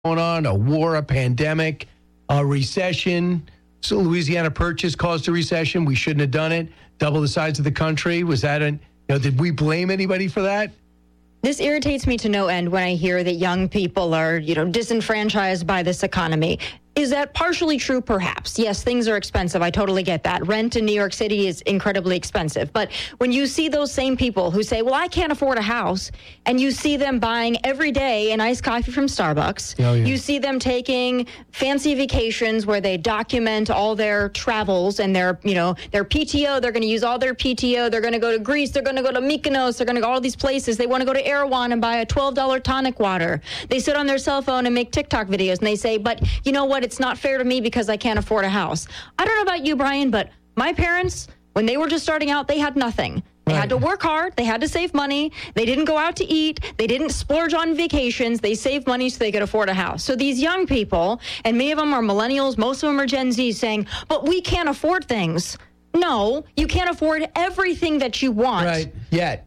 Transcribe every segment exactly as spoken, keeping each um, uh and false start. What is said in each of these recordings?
going on, a war, a pandemic, a recession. So Louisiana Purchase caused a recession. We shouldn't have done it. Double the size of the country. Was that an, you know, did we blame anybody for that? This irritates me to no end when I hear that young people are, you know, disenfranchised by this economy. Is that partially true? Perhaps. Yes, things are expensive. I totally get that. Rent in New York City is incredibly expensive. But when you see those same people who say, well, I can't afford a house, and you see them buying every day an iced coffee from Starbucks, oh, yeah. you see them taking fancy vacations where they document all their travels and their, you know, their P T O, they're going to use all their P T O, they're going to go to Greece, they're going to go to Mykonos, they're going to go to all these places. They want to go to Erewhon and buy a twelve dollars tonic water. They sit on their cell phone and make TikTok videos, and they say, but you know what? It's not fair to me because I can't afford a house. I don't know about you, Brian, but my parents, when they were just starting out, they had nothing. They right. had to work hard. They had to save money. They didn't go out to eat. They didn't splurge on vacations. They saved money so they could afford a house. So these young people, and many of them are millennials, most of them are Gen Z, saying, but we can't afford things. No, you can't afford everything that you want. Right, yet.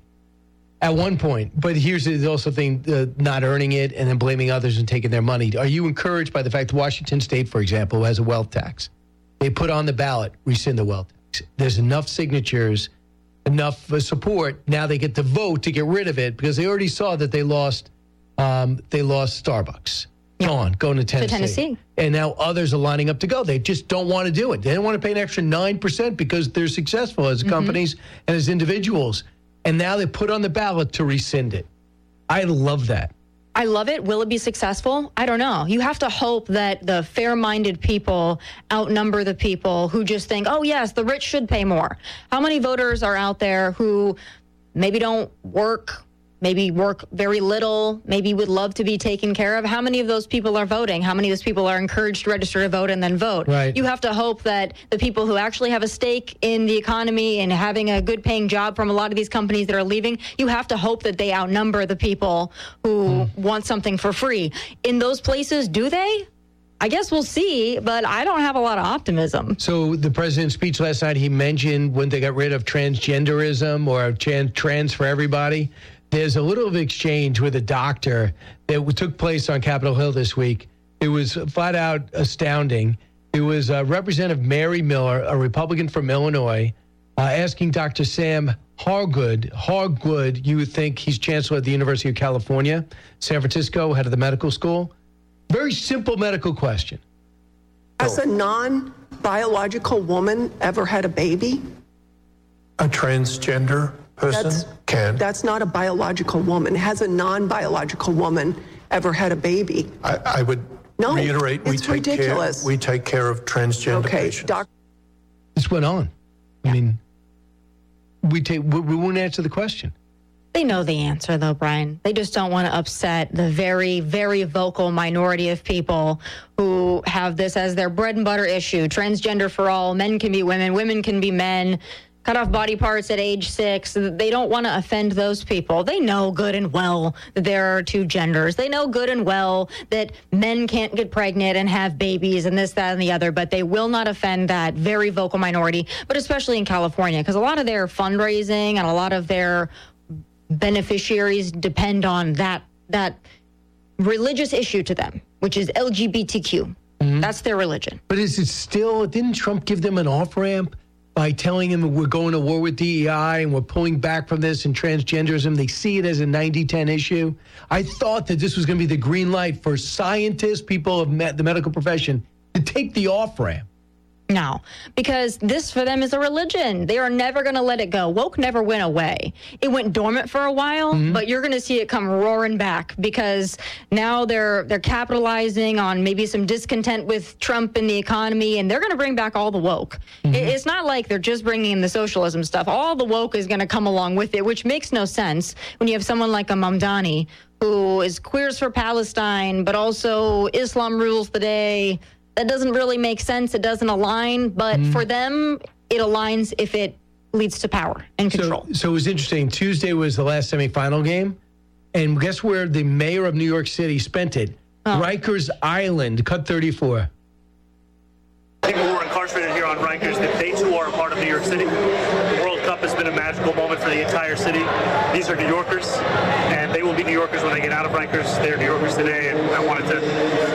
At one point, but here's the also thing, uh, not earning it and then blaming others and taking their money. Are you encouraged by the fact that Washington State, for example, has a wealth tax? They put on the ballot, rescind the wealth tax. There's enough signatures, enough uh, support. Now they get to vote to get rid of it because they already saw that they lost um, they lost Starbucks. Yeah. Gone, going to Tennessee. To Tennessee. And now others are lining up to go. They just don't want to do it. They don't want to pay an extra nine percent because they're successful as mm-hmm. companies and as individuals. And now they put on the ballot to rescind it. I love that. I love it. Will it be successful? I don't know. You have to hope that the fair-minded people outnumber the people who just think, oh, yes, the rich should pay more. How many voters are out there who maybe don't work, maybe work very little, maybe would love to be taken care of? How many of those people are voting? How many of those people are encouraged to register to vote and then vote? Right. You have to hope that the people who actually have a stake in the economy and having a good paying job from a lot of these companies that are leaving, you have to hope that they outnumber the people who mm. want something for free. In those places, do they? I guess we'll see, but I don't have a lot of optimism. So the president's speech last night, he mentioned when they got rid of transgenderism or trans, trans for everybody. There's a little of exchange with a doctor that took place on Capitol Hill this week. It was flat out astounding. It was uh, Representative Mary Miller, a Republican from Illinois, uh, asking Doctor Sam Hargood, Hargood, you would think he's chancellor at the University of California, San Francisco, head of the medical school. Very simple medical question. Has a non-biological woman ever had a baby? A transgender person that's, can. That's not a biological woman. Has a non-biological woman ever had a baby? I, I would no, reiterate, we it's take ridiculous. care. We take care of transgender okay, patients. Doc- this went on. Yeah. I mean, we take we, we won't answer the question. They know the answer, though, Brian. They just don't want to upset the very, very vocal minority of people who have this as their bread and butter issue. Transgender for all. Men can be women. Women can be men. Cut off body parts at age six. They don't want to offend those people. They know good and well that there are two genders. They know good and well that men can't get pregnant and have babies and this, that, and the other, but they will not offend that very vocal minority, but especially in California, because a lot of their fundraising and a lot of their beneficiaries depend on that that religious issue to them, which is L G B T Q. Mm-hmm. That's their religion. But is it still, didn't Trump give them an off-ramp by telling them we're going to war with D E I and we're pulling back from this and transgenderism? They see it as a ninety ten issue. I thought that this was going to be the green light for scientists, people of med- the medical profession, to take the off-ramp. No, because this for them is a religion. They are never going to let it go. Woke never went away. It went dormant for a while, mm-hmm. but you're going to see it come roaring back because now they're they're capitalizing on maybe some discontent with Trump and the economy, and they're going to bring back all the woke. Mm-hmm. It, it's not like they're just bringing in the socialism stuff. All the woke is going to come along with it, which makes no sense when you have someone like a Mamdani who is Queers for Palestine, but also Islam rules the day. That doesn't really make sense. It doesn't align. But mm. for them, it aligns if it leads to power and control. So, so it was interesting. Tuesday was the last semifinal game. And guess where the mayor of New York City spent it? Oh. Rikers Island, cut thirty-four. People who are incarcerated here on Rikers, that they too are a part of New York City. The World Cup is has been a magical moment for the entire city. These are New Yorkers, and they will be New Yorkers when they get out of Rikers. They're New Yorkers today, and I wanted to